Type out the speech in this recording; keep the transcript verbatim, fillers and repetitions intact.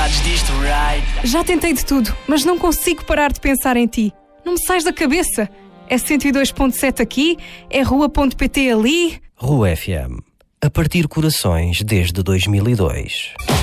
saudades disto, right? Já tentei de tudo, mas não consigo parar de pensar em ti. Não me sais da cabeça. É cento e dois ponto sete aqui, é rua ponto pt ali. Rua F M. A partir corações desde dois mil e dois.